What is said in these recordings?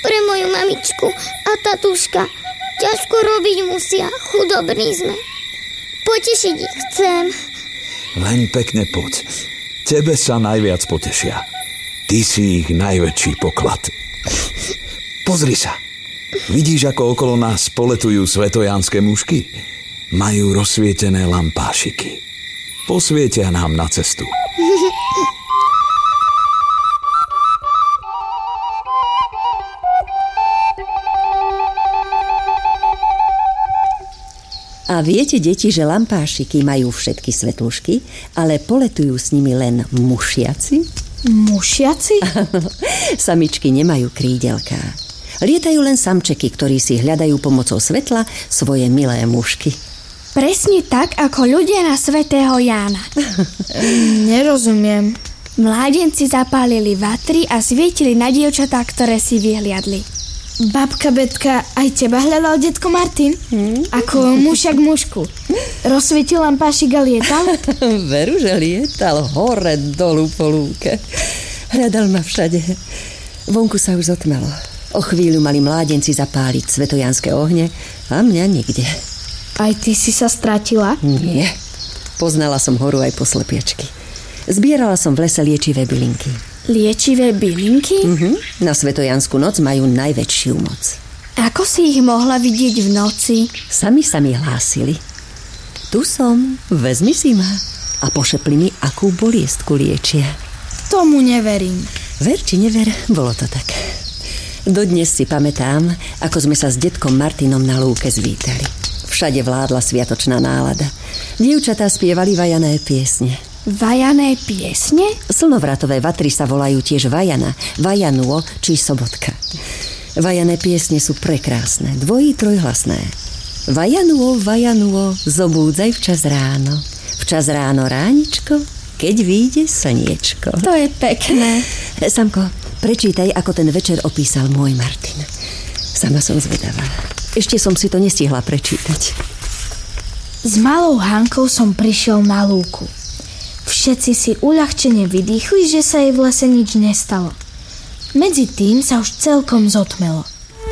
pre moju mamičku a tatúška. Ťažko robiť musia, chudobní sme. Potešiť ich chcem. Len pekne poď. Tebe sa najviac potešia. Ty si ich najväčší poklad. Pozri sa. Vidíš, ako okolo nás poletujú svetojánske mušky? Majú rozsvietené lampášiky. Posvietia nám na cestu. A viete, deti, že lampášiky majú všetky svetlušky, ale poletujú s nimi len mušiaci? Mušiaci? Samičky nemajú krídelká. Lietajú len samčeky, ktorí si hľadajú pomocou svetla svoje milé mušky. Presne tak, ako ľudia na svätého Jána. Nerozumiem. Mládenci zapálili vatry a svietili na dievčatá, ktoré si vyhliadli. Babka Betka, aj teba hľadal detko Martin? Ako mušak mušku. Rozsvietil lampášik a lietal? Veru, že lietal hore dolu po lúke. Hľadal ma všade. Vonku sa už zotmelo. O chvíľu mali mládenci zapáliť svetojánske ohne a mňa nikde. Aj ty si sa stratila? Nie. Poznala som horu aj po slepiačky. Zbierala som v lese liečivé bylinky. Liečivé bylinky? Na svetojanskú noc majú najväčšiu moc. Ako si ich mohla vidieť v noci? Sami sa mi hlásili. Tu som, vezmi si ma. A pošepli mi, akú boliestku liečia. Tomu neverím. Ver či never, bolo to tak. Dodnes si pamätám, ako sme sa s detkom Martinom na lúke zvítali. Všade vládla sviatočná nálada. Dievčatá spievali vajané piesne. Vajané piesne? Slnovratové vatry sa volajú tiež vajana, vajanuo či sobotka. Vajané piesne sú prekrásne, trojhlasné. Vajanuo, vajanuo, zobúdzaj včas ráno. Včas ráno ráničko, keď vyjde slniečko. To je pekné. Samko, prečítaj, ako ten večer opísal môj Martin. Sama som zvedavá. Ešte som si to nestihla prečítať. S malou Hankou som prišiel na lúku. Všetci si uľahčene vydýchli, že sa jej v lese nič nestalo. Medzi tým sa už celkom zotmelo.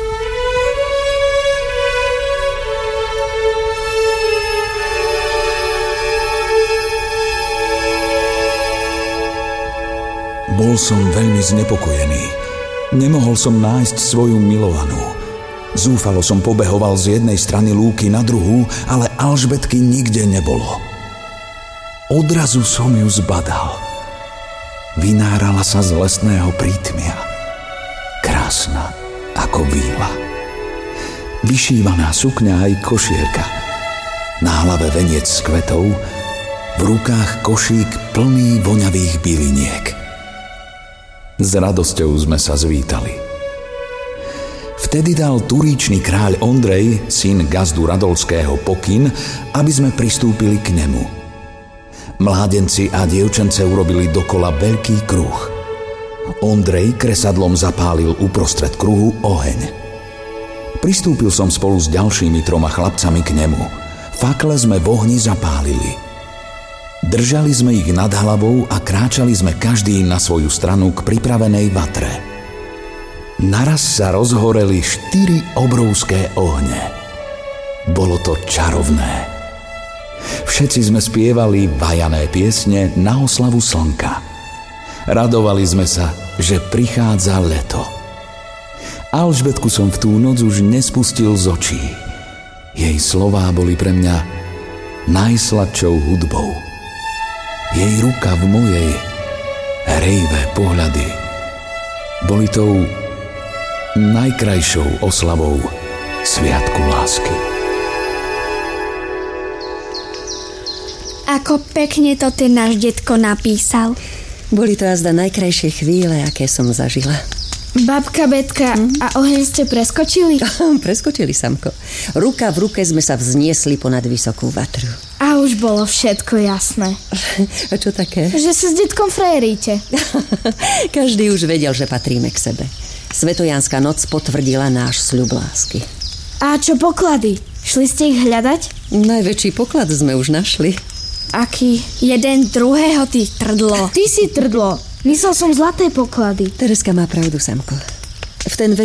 Bol som veľmi znepokojený. Nemohol som nájsť svoju milovanú. Zúfalo som pobehoval z jednej strany lúky na druhú, ale Alžbetky nikde nebolo. Odrazu som ju zbadal. Vynárala sa z lesného prítmia. Krásna ako víla. Vyšívaná sukňa aj košierka. Na hlave veniec z kvetov, v rukách košík plný voňavých byliniek. S radosťou sme sa zvítali. Vtedy dal turíčny kráľ Ondrej, syn gazdu Radolského, pokyn, aby sme pristúpili k nemu. Mládenci a dievčence urobili dokola veľký kruh. Ondrej kresadlom zapálil uprostred kruhu oheň. Pristúpil som spolu s ďalšími 3 chlapcami k nemu. Fakle sme v ohni zapálili. Držali sme ich nad hlavou a kráčali sme každý na svoju stranu k pripravenej vatre. Naraz sa rozhoreli 4 obrovské ohne. Bolo to čarovné. Všetci sme spievali vajané piesne na oslavu slnka. Radovali sme sa, že prichádza leto. Alžbetku som v tú noc už nespustil z očí. Jej slová boli pre mňa najsladšou hudbou. Jej ruka v mojej, hrejvé pohľady boli tou najkrajšou oslavou sviatku lásky. Ako pekne to ten náš detko napísal. Boli to azda najkrajšie chvíle, aké som zažila. Babka Betka, a oheň ste preskočili? Preskočili, Samko. Ruka v ruke sme sa vzniesli ponad vysokú vatru. A už bolo všetko jasné. A čo také? Že sa s detkom frajeríte. Každý už vedel, že patríme k sebe. Svetojánska noc potvrdila náš sľub lásky. A čo poklady? Šli ste ich hľadať? Najväčší poklad sme už našli. Aký? Jeden druhého, ty trdlo. Ty si trdlo. Myslel som zlaté poklady. Tereska má pravdu, Samko. V ten